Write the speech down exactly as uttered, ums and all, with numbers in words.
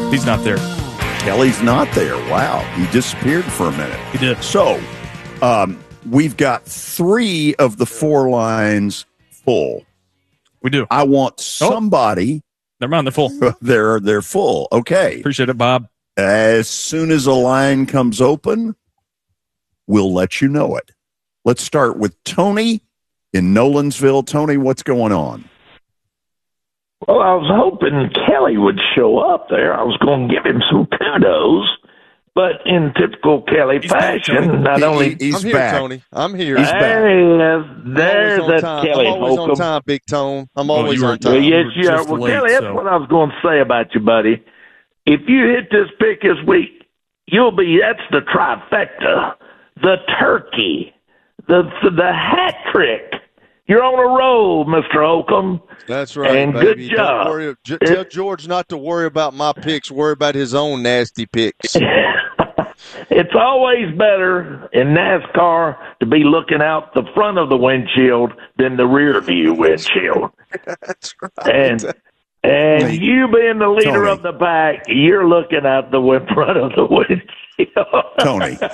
He's not there. Kelly's not there. Wow. He disappeared for a minute. He did. So um, we've got three of the four lines full. We do. I want somebody. Oh, never mind. They're full. They're, they're full. Okay. Appreciate it, Bob. As soon as a line comes open, we'll let you know it. Let's start with Tony in Nolensville. Tony, what's going on? Well, I was hoping Kelly would show up there. I was going to give him some kudos, but in typical Kelly He's back, fashion, Tony. not He- only he- he's I'm here, back. Tony. I'm here. He's back. Hey, there's I'm always that on time. Kelly I'm always on Holcomb. time, Big Tone. I'm Well, always you were- on time. Well, yes, were you are. just Well, late, Kelly, that's so- what I was going to say about you, buddy. If you hit this pick this week, you'll be, that's the trifecta, the turkey, the the hat trick. You're on a roll, Mister Holcomb. That's right, And baby. good job. Don't worry. J- tell George not to worry about my picks. Worry about his own nasty picks. It's always better in NASCAR to be looking out the front of the windshield than the rear view windshield. That's right. And and Wait. you being the leader Tony. of the pack, you're looking out the wi- front of the windshield. Tony.